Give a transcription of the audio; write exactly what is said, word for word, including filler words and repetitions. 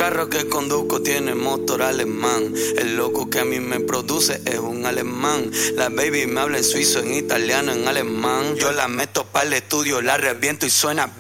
carro que conduzco tiene motor alemán. El loco que a mí me produce es un alemán. La baby me habla en suizo, en italiano, en alemán. Yo la meto para el estudio, la reviento y suena